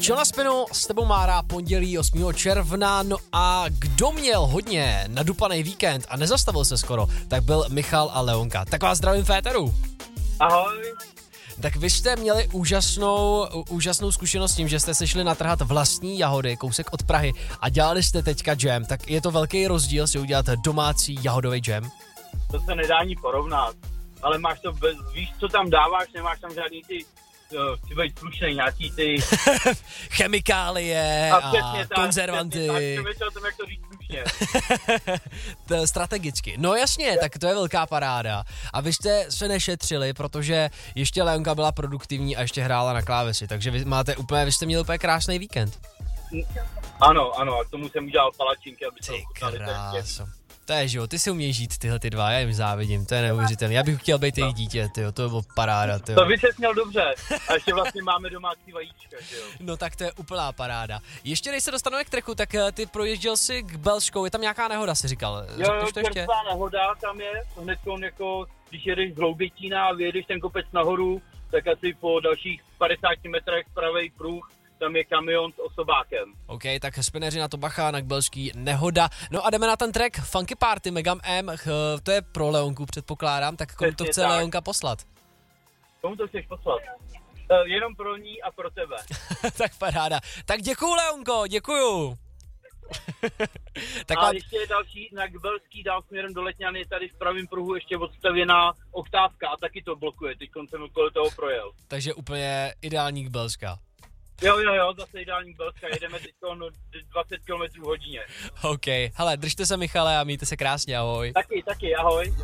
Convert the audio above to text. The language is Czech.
Chill na spinu, s tebou Mára, pondělí 8. června, no a kdo měl hodně nadupaný víkend a nezastavil se skoro, tak byl Michal a Leonka. Tak vás zdravím féteru. Ahoj. Tak vy jste měli úžasnou zkušenost s tím, že jste se šli natrhat vlastní jahody, kousek od Prahy a dělali jste teďka džem, tak je to velký rozdíl si udělat domácí jahodový džem? To se nedá ani porovnat, ale máš to, víš, co tam dáváš, nemáš tam žádný ty, chci být slušnej, nějaký ty... chemikálie a konzervanty. Tak, o tom, jak to říct slušně. Strategicky. No jasně, tak to je velká paráda. A vy jste se nešetřili, protože ještě Leonka byla produktivní a ještě hrála na klávesi, takže vy jste měli úplně krásný víkend. Ano, a k tomu jsem udělal palačinky, aby to ochutnali. To je život, ty si umějí žít tyhle ty dva, já jim závidím, to je neuvěřitelné. Já bych chtěl být jejich dítě, tyjo, to bylo paráda, tyjo. To by ses měl dobře, a ještě vlastně máme domácí vajíčka, jo. No tak to je úplná paráda. Ještě než se dostaneme k treku, tak ty projížděl si k Belskou, je tam nějaká nehoda, si říkal. Jo, čerstvá nehoda tam je, hned jako, když jedeš z Hloubětína a vyjedeš ten kopec nahoru, tak asi po dalších 50 metrech pravej pruh, tam je kamion s osobákem. OK, tak spineři na to bacha, na Belský nehoda. No a jdeme na ten track Funky Party Megam M, to je pro Leonku, předpokládám, tak komu to chce Leonka poslat? Komu to chceš poslat? Jenom pro ní a pro tebe. Tak paráda. Tak děkuju, Leonko, děkuju. Tak a ještě je další, na Belský dál směrem do Letňany je tady v pravém pruhu ještě odstavěná oktávka a taky to blokuje, teď jsem okolo toho projel. Takže úplně ideální k Belska. Jo, zase ideální Belska, jedeme teď 20 km hodině. OK, hele, držte se Michale a mějte se krásně, ahoj. Taky, ahoj.